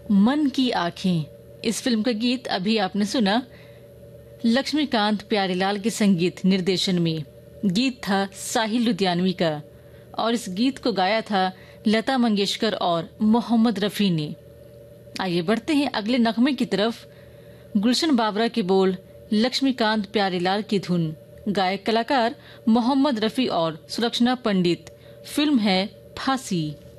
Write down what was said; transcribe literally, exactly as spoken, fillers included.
मन की आंखें, इस फिल्म का गीत अभी आपने सुना लक्ष्मीकांत प्यारेलाल के संगीत निर्देशन में। गीत था साहिल लुधियानवी का और इस गीत को गाया था लता मंगेशकर और मोहम्मद रफी ने। आइए बढ़ते हैं अगले नगमे की तरफ। गुलशन बाबरा के बोल, लक्ष्मीकांत प्यारेलाल की धुन, गायक कलाकार मोहम्मद रफी और सुलक्षणा पंडित। फिल्म है फांसी।